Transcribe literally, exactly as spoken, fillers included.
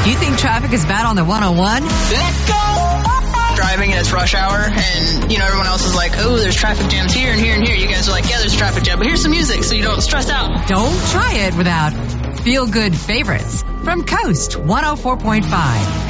You think traffic is bad on the one oh one? Let's go! Driving and it's rush hour, and, you know, everyone else is like, oh, there's traffic jams here and here and here. You guys are like, yeah, there's traffic jam, but here's some music so you don't stress out. Don't try it without feel-good favorites from Coast one oh four point five.